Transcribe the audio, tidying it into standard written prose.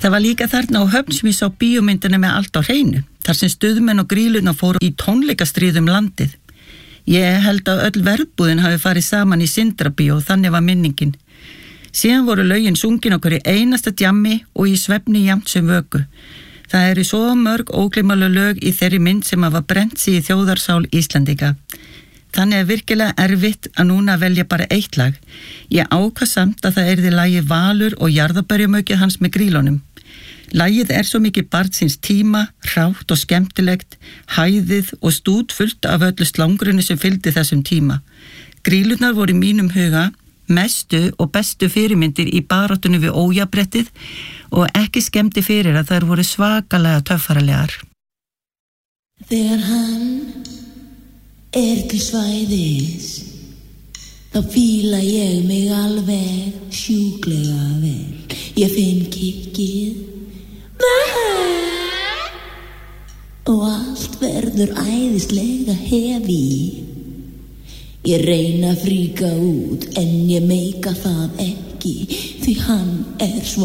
Það var líka þarna á Höfn sem ég sá bíómyndina með allt á hreinu, þar sem stuðmenn og grílurnar fóru í tónleikastríðum landið. Ég held að öll verbúðin hafi farið saman í Sindrabíó og þannig var minningin. Síðan voru lögin sungin okkur í einasta djammi og í svefni jafnt sem vöku. Það eru svo mörg ógleymanleg lög í þeirri mynd sem hafa brennt sig í þjóðarsál Íslendinga. Þannig virkilega erfitt að núna velja bara eitt lag. Ég ákvað samt að það yrði lagið Valur og jarðarberjamökið hans með grílunum. Lagið svo mikið barn síns tíma, hrátt og skemmtilegt, hæðið og stútfullt af öllu slangrunni sem fylgdi þessum tíma. Grílurnar voru í mínum huga mestu og bestu fyrirmyndir í baráttunni við ójafnréttið og ekki skemmti fyrir að þær voru svakalega töffaralegar. Þegar hann til svæðis, þá fíla ég mig alveg sjúklega vel. Ég finn kikkið og allt verður æðislega hefi. Ég reyna að fríka út en ég meika það ekki því hann svo